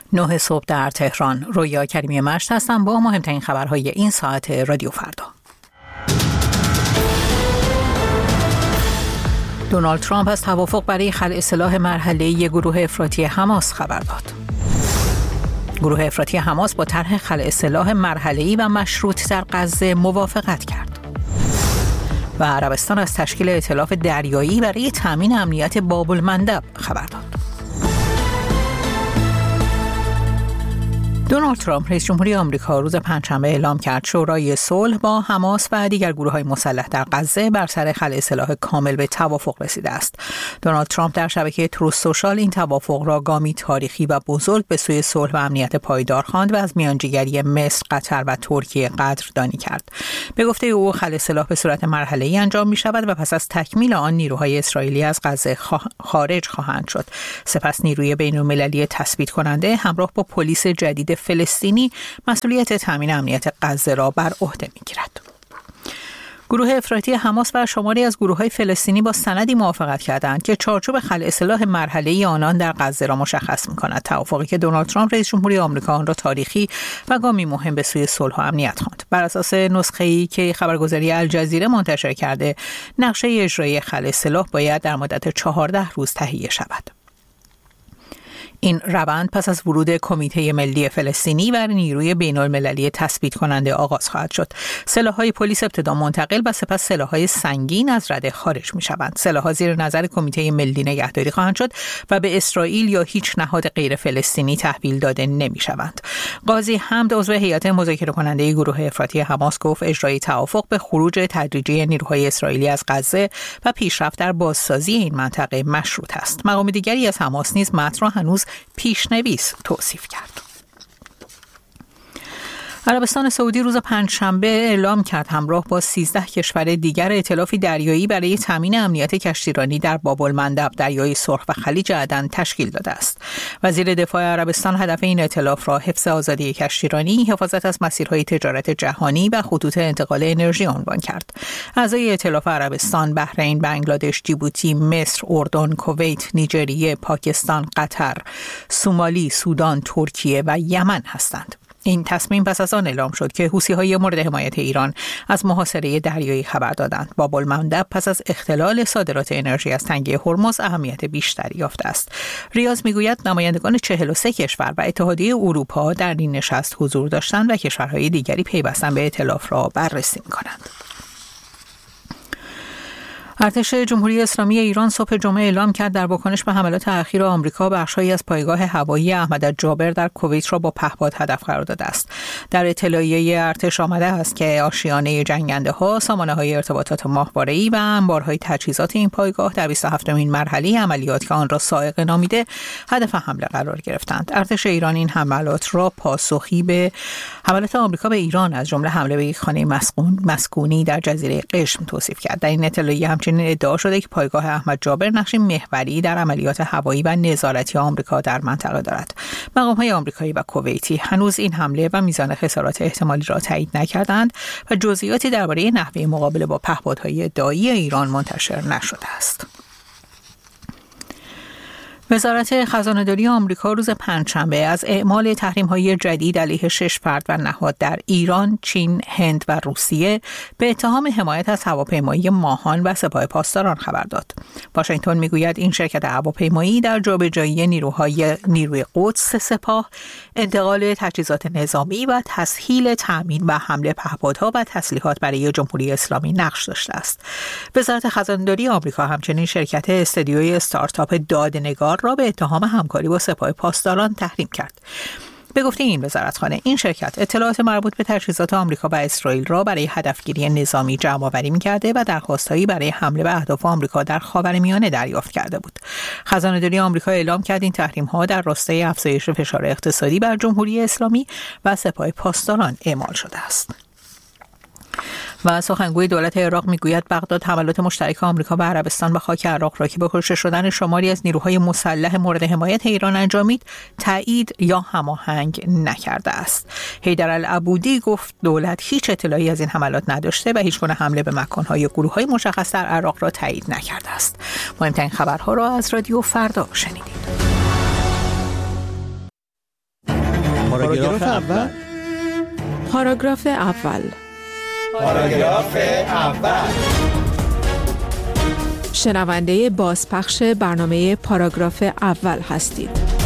9 صبح در تهران. رویا کریمی مشت هستم با مهمترین خبرهای این ساعت رادیو فردا. دونالد ترامپ از توافق برای خلع سلاح مرحله‌ای گروه افراطی حماس خبر داد. گروه افراطی حماس با طرح خلع سلاح مرحله‌ای و مشروط در غزه موافقت کرد. و عربستان از تشکیل ائتلاف دریایی برای تامین امنیت باب المندب خبر داد. دونالد ترامپ رئیس جمهوری آمریکا روز پنجشنبه اعلام کرد شورای صلح با حماس و دیگر گروه‌های مسلح در غزه بر سر خلع سلاح کامل به توافق رسیده است. دونالد ترامپ در شبکه تروث سوشال این توافق را گامی تاریخی و بزرگ به سوی صلح و امنیت پایدار خواند و از میانجیگری مصر، قطر و ترکیه قدردانی کرد. به گفته او خلع سلاح به صورت مرحله‌ای انجام می‌شود و پس از تکمیل آن نیروهای اسرائیلی از غزه خارج خواهند شد. سپس نیروی بین‌المللی تثبیت کننده همراه با پلیس جدید فلسطینی مسئولیت تامین امنیت غزه را بر عهده می‌گیرد. گروه افراطی حماس و شماری از گروه‌های فلسطینی با سندی موافقت کردند که چارچوب خلع سلاح مرحله‌ای آنان در غزه را مشخص می‌کند. توافقی که دونالد ترامپ رئیس جمهوری آمریکا آن را تاریخی و گامی مهم به سوی صلح و امنیت خواند. بر اساس نسخه‌ای که خبرگزاری الجزیره منتشر کرده، نقشه اجرایی خلع سلاح باید در مدت 14 روز تهیه شود. این روند پس از ورود کمیته ملی فلسطینی و نیروی بین‌المللی تثبیت کننده آغاز خواهد شد. سلاح‌های پلیس ابتدا منتقل و سپس سلاح‌های سنگین از رده خارج می‌شوند. سلاح‌ها زیر نظر کمیته ملی نگهداری خواهند شد و به اسرائیل یا هیچ نهاد غیر فلسطینی تحویل داده نمی‌شوند. قاضی حمد عضو هیئت مذاکره کننده گروه افراطی حماس گفت اجرای توافق به خروج تدریجی نیروهای اسرائیلی از غزه و پیشرفت در بازسازی این منطقه مشروط است. مقام دیگری از حماس نیز متن را هنوز پیشنویس توصیف کرد. عربستان سعودی روز پنجشنبه اعلام کرد همراه با 13 کشور دیگر ائتلافی دریایی برای تامین امنیت کشتیرانی در باب المندب، دریای سرخ و خلیج عدن تشکیل داده است. وزیر دفاع عربستان هدف این ائتلاف را حفظ آزادی کشتیرانی، حفاظت از مسیرهای تجارت جهانی و خطوط انتقال انرژی عنوان کرد. اعضای ائتلاف عربستان، بحرین، بنگلادش، جیبوتی، مصر، اردن، کویت، نیجریه، پاکستان، قطر، سومالی، سودان، ترکیه و یمن هستند. این تصمیم پس از آن اعلام شد که حوثی‌های مورد حمایت ایران از محاصره دریایی خبر دادند. باب المندب پس از اختلال صادرات انرژی از تنگه هرمز اهمیت بیشتری یافته است. ریاض میگوید نمایندگان 43 کشور و اتحادیه اروپا در این نشست حضور داشتند و کشورهای دیگری پیوستن به ائتلاف را بررسی می‌کنند. ارتش جمهوری اسلامی ایران صبح جمعه اعلام کرد در واکنش به حملات اخیر آمریکا بخش‌هایی از پایگاه هوایی احمدالجابر در کویت را با پهپاد هدف قرار داده است. در اطلاعیه ارتش آمده است که آشیانه جنگنده‌ها، سامانه‌های ارتباطات ماهواره‌ای و انبارهای تجهیزات این پایگاه در 27مین مرحله عملیات که آن را صاعقه نامیده هدف حمله قرار گرفتند. ارتش ایران این حملات را پاسخی به حملات آمریکا به ایران از جمله حمله به یک خانه مسکونی در جزیره قشم توصیف کرد. در این اطلاعیه همچنین ادعا شده که پایگاه احمدجابر نقش محوری در عملیات هوایی و نظارتی آمریکا در منطقه دارد. مقام‌های آمریکایی و کویتی هنوز این حمله و میزان خسارات احتمالی را تایید نکردند و جزئیاتی درباره نحوه مقابله با پهپادهای ادعایی ایران منتشر نشده است. وزارت خزانه‌داری آمریکا روز پنجشنبه از اعمال تحریم‌های جدید علیه 6 فرد و نهاد در ایران، چین، هند و روسیه به اتهام حمایت از هواپیمایی ماهان و سپاه پاسداران خبر داد. واشنگتن میگوید این شرکت هواپیمایی در جابجایی نیروی قدس سپاه، انتقال تجهیزات نظامی و تسهیل تأمین و حمل پهپادها و تسلیحات برای جمهوری اسلامی نقش داشته است. وزارت خزانه‌داری آمریکا همچنین شرکت استودیوی استارتاپ دادنگار را به اتهام همکاری با سپاه پاسداران تحریم کرد. به گفته این وزارتخانه، این شرکت اطلاعات مربوط به تجهیزات آمریکا و اسرائیل را برای هدفگیری نظامی جمع‌آوری می‌کرده و درخواست‌هایی برای حمله به اهداف آمریکا در خاورمیانه دریافت کرده بود. خزانه‌داری آمریکا اعلام کرد این تحریم‌ها در راستای افزایش فشار اقتصادی بر جمهوری اسلامی و سپاه پاسداران اعمال شده است. و سخنگوی دولت عراق میگوید بغداد حملات مشترک آمریکا و عربستان به خاک عراق را که به کشته شدن شماری از نیروهای مسلح مورد حمایت ایران انجامید تایید یا هماهنگ نکرده است. حیدرالعبودی گفت دولت هیچ اطلاعی از این حملات نداشته و هیچگونه حمله به مکان‌های گروه‌های مشخص در عراق را تایید نکرده است. مهمترین خبرها را از رادیو فردا شنیدید. پاراگراف اول. پاراگراف اول. پاراگراف اول. شنونده بازپخش برنامه پاراگراف اول هستید.